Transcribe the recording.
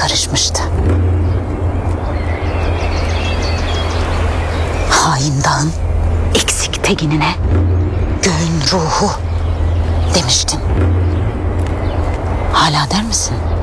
karışmıştı. Hain dağın eksik teginine göğün ruhu demiştin. Hala der misin?